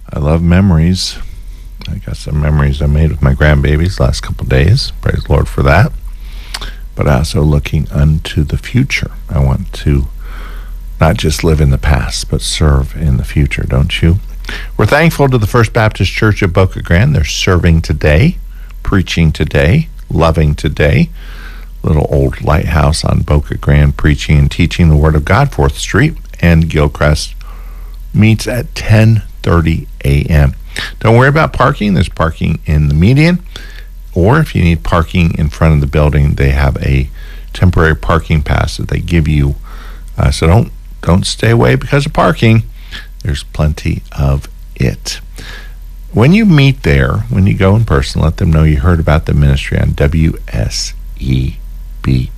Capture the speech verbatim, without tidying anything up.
I love memories. I got some memories I made with my grandbabies last couple of days. Praise the Lord for that. But also looking unto the future. I want to not just live in the past, but serve in the future, don't you? We're thankful to the First Baptist Church of Boca Grande. They're serving today, preaching today, loving today. Little old lighthouse on Boca Grande, preaching and teaching the Word of God, fourth Street, and Gilcrest meets at ten thirty a.m. Don't worry about parking. There's parking in the median, or if you need parking in front of the building, they have a temporary parking pass that they give you. Uh, so don't don't stay away because of parking. There's plenty of it. When you meet there, when you go in person, let them know you heard about the ministry on W S E B